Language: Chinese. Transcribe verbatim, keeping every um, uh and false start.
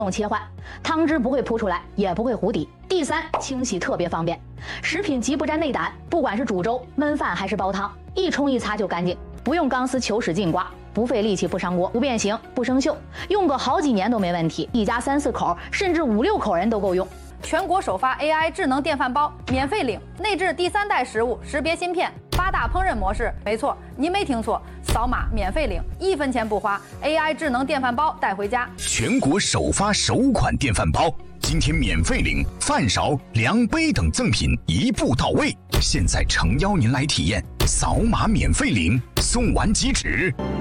动切换，汤汁不会扑出来，也不会糊底。第三，清洗特别方便，食品级不沾内胆，不管是煮粥、焖饭还是煲汤，一冲一擦就干净，不用钢丝球使劲刮，不费力气不伤锅，不变形不生锈，用个好几年都没问题，一家三四口甚至五六口人都够用。 全国首发 A I 智能电饭煲，免费领，内置第三代食物识别芯片，八大烹饪模式。没错，您没听错，扫码免费领，一分钱不花 ，A I 智能电饭煲带回家。 全国首发首款电饭煲，今天免费领，饭勺、量杯等赠品一步到位。现在诚邀您来体验，扫码免费领，送完即止。